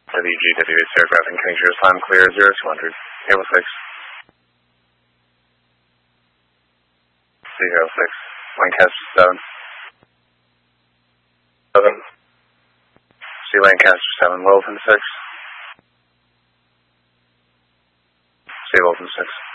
WGWS aircraft in Kingshire's time clear 0200. Table 6. C06. Lancaster 7. 7. C Lancaster 7. Wilton 6. C Wilton 6.